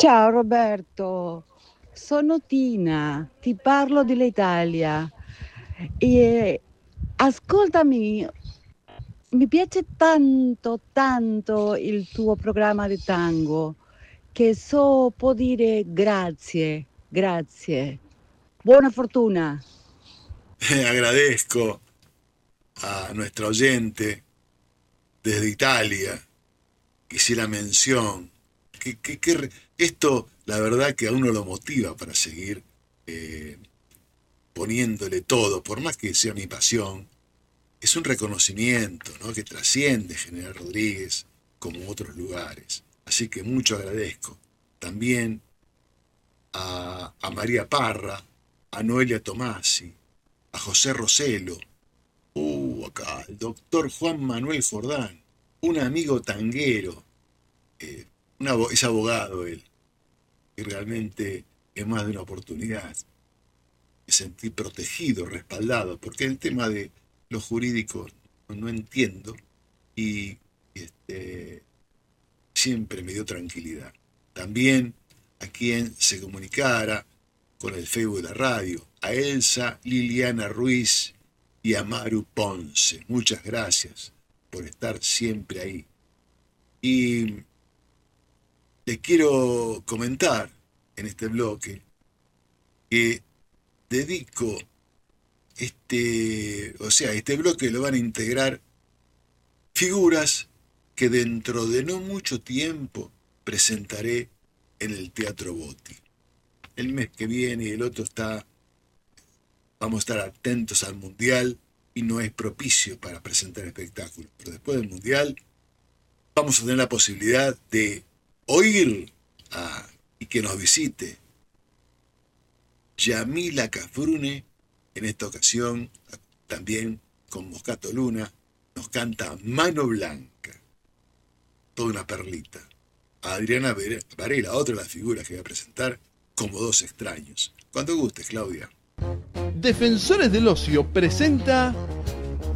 Ciao Roberto, sono Tina, ti parlo dell'Italia e ascoltami, mi piace tanto, tanto il tuo programma di tango che può dire grazie, grazie. Buona fortuna. Agradezco a nuestra oyente desde Italia que hiciera mención. Esto, la verdad, que a uno lo motiva para seguir eh, poniéndole todo, por más que sea mi pasión. Es un reconocimiento, ¿no?, que trasciende General Rodríguez como otros lugares. Así que mucho agradezco. También a María Parra, a Noelia Tomasi, a José Roselo, acá, el doctor Juan Manuel Jordán, un amigo tanguero, eh, es abogado él, y realmente en más de una oportunidad me sentí protegido, respaldado, porque el tema de lo jurídico no entiendo y este, siempre me dio tranquilidad. También a quien se comunicara con el Facebook de la radio, a Elsa Liliana Ruiz y a Maru Ponce. Muchas gracias por estar siempre ahí. Y les quiero comentar en este bloque que dedico este bloque lo van a integrar figuras que dentro de no mucho tiempo presentaré en el Teatro Botti. El mes que viene y el otro vamos a estar atentos al Mundial y no es propicio para presentar espectáculos. Pero después del Mundial vamos a tener la posibilidad de oír y que nos visite Yamila Cafrune, en esta ocasión también con Moscato Luna, nos canta Mano Blanca, toda una perlita. A Adriana Varela, otra de las figuras que voy a presentar, como Dos extraños. Cuando gustes, Claudia. Defensores del Ocio presenta